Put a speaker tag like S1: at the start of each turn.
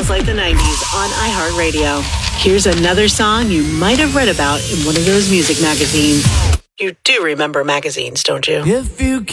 S1: Smells Like the 90s on iHeartRadio. Here's another song you might have read about in one of those music magazines. You do remember magazines, don't you?
S2: If you